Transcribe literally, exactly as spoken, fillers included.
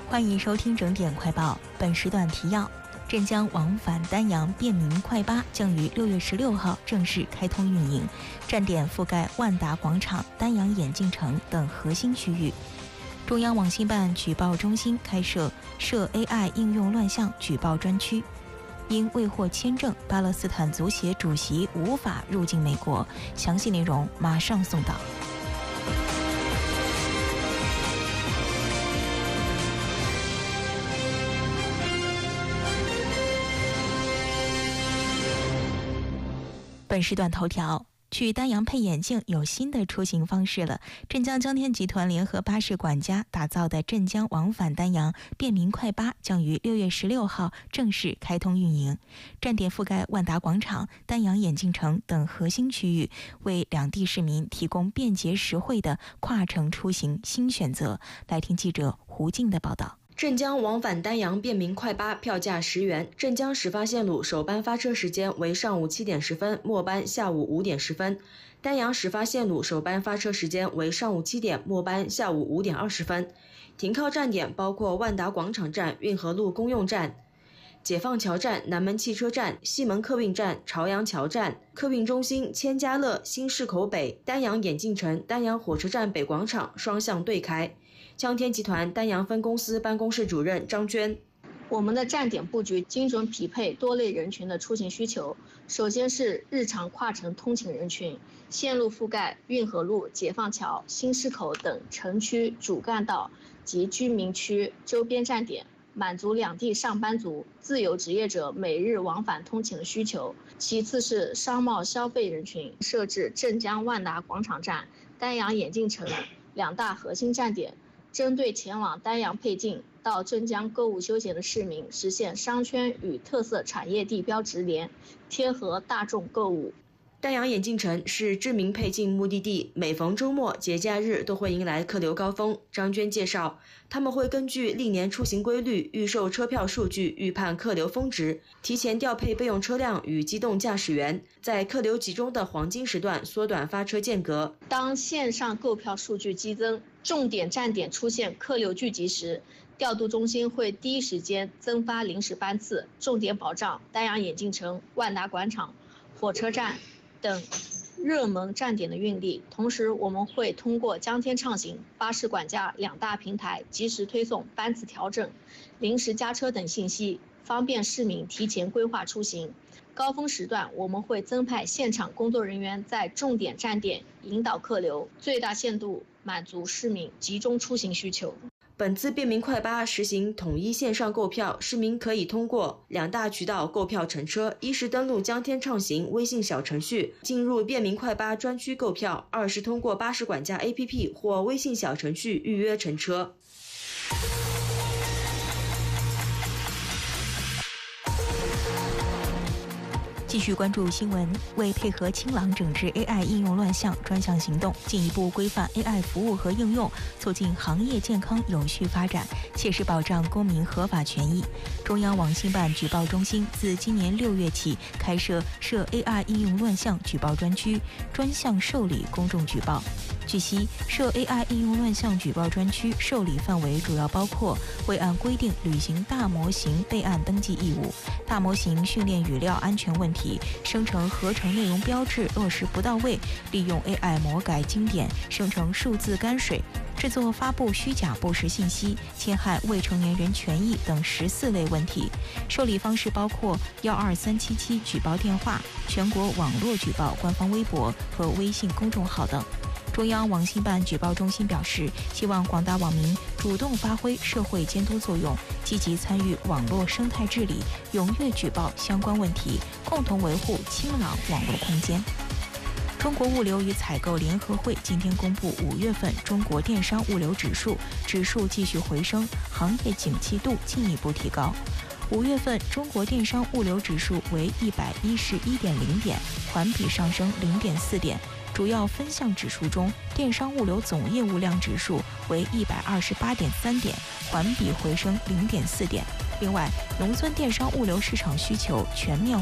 欢迎收听整点快报。本时段提要：镇江往返丹阳便民快八将于六月十六号正式开通运营，站点覆盖万达广场、丹阳眼镜城等核心区域。中央网信办举报中心开设涉 A I 应用乱象举报专区。因未获签证，巴勒斯坦足协主席无法入境美国。详细内容马上送到。本时段头条：去丹阳配眼镜有新的出行方式了。镇江江天集团联合巴士管家打造的镇江往返丹阳便民快八将于六月十六号正式开通运营，站点覆盖万达广场、丹阳眼镜城等核心区域，为两地市民提供便捷实惠的跨城出行新选择。来听记者胡静的报道。 镇江往返丹阳便民快八票价十元，镇江始发线路首班发车时间为上午七点十分，末班下午五点十分；丹阳始发线路首班发车时间为上午七点，末班下午五点二十分。停靠站点包括万达广场站、运河路公用站、解放桥站、南门汽车站、西门客运站、朝阳桥站、客运中心、千家乐、新市口北、丹阳眼镜城、丹阳火车站北广场双向对开。江天集团丹阳分公司办公室主任张娟： 我们的站点布局精准匹配多类人群的出行需求。首先是日常跨城通勤人群，线路覆盖运河路、解放桥、新市口等城区主干道及居民区周边站点，满足两地上班族、自由职业者每日往返通勤的需求。其次是商贸消费人群，设置镇江万达广场站、丹阳眼镜城两大核心站点，针对前往丹阳配镜到镇江购物休闲的市民，实现商圈与特色产业地标直连，贴合大众购物。 丹阳眼镜城是知名配镜目的地，每逢周末、节假日都会迎来客流高峰。张娟介绍，他们会根据历年出行规律、预售车票数据预判客流峰值，提前调配备用车辆与机动驾驶员，在客流集中的黄金时段缩短发车间隔。 当线上购票数据激增，重点站点出现客流聚集时，调度中心会第一时间增发临时班次，重点保障丹阳眼镜城、万达广场、火车站等热门站点的运力。同时，我们会通过江天畅行、巴士管家两大平台及时推送班次调整、临时加车等信息，方便市民提前规划出行。高峰时段，我们会增派现场工作人员在重点站点引导客流，最大限度满足市民集中出行需求。 本次便民快八实行统一线上购票，市民可以通过两大渠道购票乘车：一是登录江天畅行微信小程序进入便民快八专区购票；二是通过巴士管家 A P P 或微信小程序预约乘车。 继续关注新闻。为配合清朗整治 A I 应用乱象专项行动，进一步规范 A I 服务和应用，促进行业健康有序发展，切实保障公民合法权益，中央网信办举报中心自今年六月起开设涉 A I 应用乱象举报专区，专项受理公众举报。据悉，涉 A I 应用乱象举报专区受理范围主要包括未按规定履行大模型备案登记义务、大模型训练语料安全问题、生成合成内容标志落实不到位、利用 A I 魔改经典生成数字泔水、制作发布虚假不实信息、侵害未成年人权益等十四类问题。受理方式包括幺二三七七举报电话、全国网络举报官方微博和微信公众号等。中央网信办举报中心表示，希望广大网民主动发挥社会监督作用，积极参与网络生态治理，踊跃举报相关问题，共同维护清朗网络空间。中国物流与采购联合会今天公布五月份中国电商物流指数，指数继续回升，行业景气度进一步提高。五月份中国电商物流指数为一百一十一点零点，环比上升零点四点。主要分项指数中，电商物流总业务量指数为一百二十八点三点，环比回升零点四点。另外，农村电商物流市场需求全面